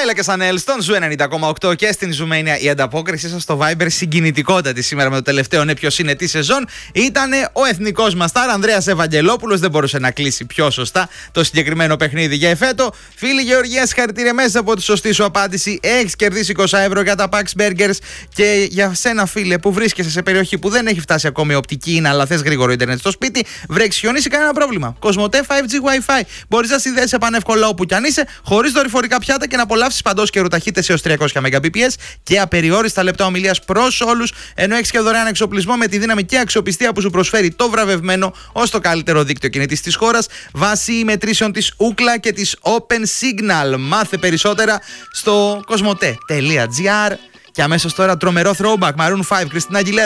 Κάιλα και Σανέλ στον Ζου 90,8 και στην Ζουμania. Η ανταπόκρισή σας στο Viber συγκινητικότατη σήμερα με το τελευταίο ναι ποιος είναι τι σεζόν. Ήταν ο εθνικός μας στάρ Ανδρέας Ευαγγελόπουλος. Δεν μπορούσε να κλείσει πιο σωστά το συγκεκριμένο παιχνίδι για εφέτο. Φίλη Γεωργία, συγχαρητήρια μέσα από τη σωστή σου απάντηση. Έχεις κερδίσει 20 ευρώ για τα Pax Burgers. Και για σένα, φίλε, που βρίσκεσαι σε περιοχή που δεν έχει φτάσει ακόμη οπτική ίνα, αλλά θες γρήγορο ίντερνετ στο σπίτι, βρεξιονίσει κανένα πρόβλημα. Κοσμοτέ 5G Wi-Fi. Μπορείς να συνδέσεις πανεύκολα όπου κι αν είσαι, χωρίς δορυφορικά πιάτα και να απολαύσεις παντός καιρού ταχύτητες έως 300 Mbps και απεριόριστα λεπτά ομιλίας προς όλους, ενώ έχεις και δωρεάν εξοπλισμό με τη δύναμη και αξιοπιστία που σου προσφέρει το βραβευμένο ως το καλύτερο δίκτυο κινητής της χώρας βάσει μετρήσεων της Ookla και της Open Signal. Μάθε περισσότερα στο κοσμοτέ.gr. Και αμέσως τώρα τρομερό throwback Maroon 5, Christina Aguilera.